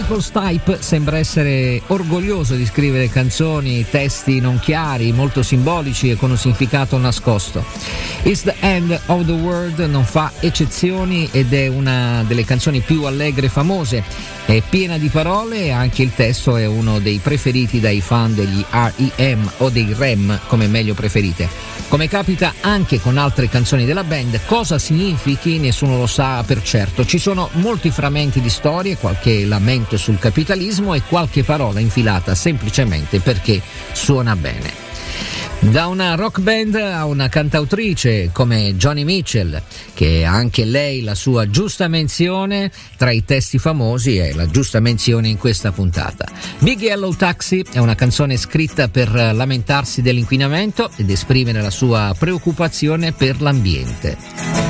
Michael Stipe sembra essere orgoglioso di scrivere canzoni, testi non chiari, molto simbolici e con un significato nascosto. It's the End of the World non fa eccezioni ed è una delle canzoni più allegre e famose. È piena di parole e anche il testo è uno dei preferiti dai fan degli R.E.M. o dei REM, come meglio preferite. Come capita anche con altre canzoni della band, cosa significhi nessuno lo sa per certo. Ci sono molti frammenti di storie, qualche lamento sul capitalismo e qualche parola infilata semplicemente perché suona bene. Da una rock band a una cantautrice come Joni Mitchell, che ha anche lei la sua giusta menzione tra i testi famosi e la giusta menzione in questa puntata. Big Yellow Taxi è una canzone scritta per lamentarsi dell'inquinamento ed esprimere la sua preoccupazione per l'ambiente.